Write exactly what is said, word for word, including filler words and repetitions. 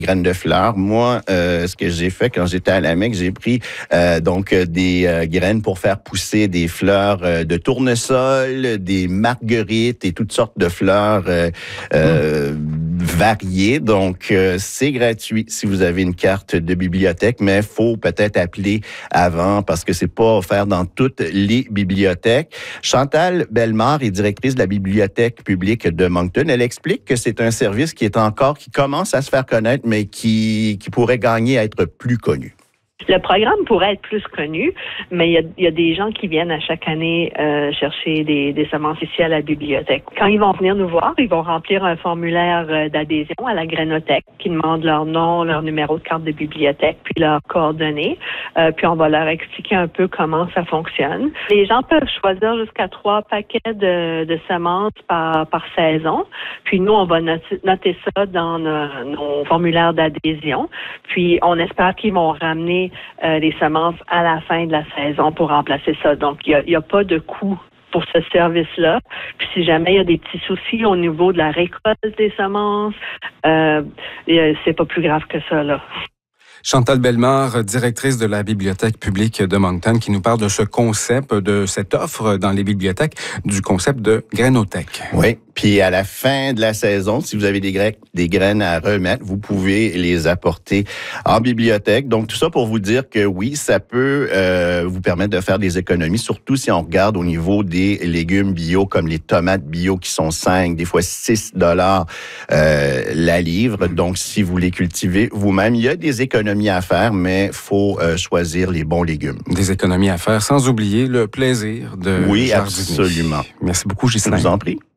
graines de fleurs. Moi, euh, ce que j'ai fait quand j'étais à la Mecque, j'ai pris euh, donc des euh, graines pour faire pousser des fleurs euh, de tournesol, des marguerites et toutes sortes de fleurs euh, euh, variées. Donc, euh, c'est gratuit si vous avez une carte de bibliothèque, mais il faut peut-être appeler avant parce que c'est pas offert dans toutes les bibliothèques. Chantal Bellemare est directrice de la bibliothèque publique de Moncton. Elle explique que c'est un service qui est encore, qui commence à se faire connaître, mais qui, qui pourrait gagner à être plus connu. Le programme pourrait être plus connu, mais il y a, il y a des gens qui viennent à chaque année euh, chercher des, des semences ici à la bibliothèque. Quand ils vont venir nous voir, ils vont remplir un formulaire euh, d'adhésion à la Grainothèque qui demande leur nom, leur numéro de carte de bibliothèque, puis leurs coordonnées. Euh, puis on va leur expliquer un peu comment ça fonctionne. Les gens peuvent choisir jusqu'à trois paquets de, de semences par, par saison. Puis nous, on va noter, noter ça dans nos, nos formulaires d'adhésion. Puis on espère qu'ils vont ramener Euh, les semences à la fin de la saison pour remplacer ça. Donc, il n'y a, a pas de coût pour ce service-là. Puis, si jamais il y a des petits soucis au niveau de la récolte des semences, euh, c'est pas plus grave que ça, là. Chantal Bellemare, directrice de la Bibliothèque publique de Moncton, qui nous parle de ce concept, de cette offre dans les bibliothèques, du concept de Grainothèque. Oui, puis à la fin de la saison, si vous avez des, gra- des graines à remettre, vous pouvez les apporter en bibliothèque. Donc, tout ça pour vous dire que oui, ça peut euh, vous permettre de faire des économies, surtout si on regarde au niveau des légumes bio, comme les tomates bio qui sont cinq, des fois six dollars euh, la livre. Donc, si vous les cultivez vous-même, il y a des économies à faire, mais il faut euh, choisir les bons légumes. Des économies à faire, sans oublier le plaisir de Oui, jardiner. absolument. Merci beaucoup, Ghislain. Je vous en prie.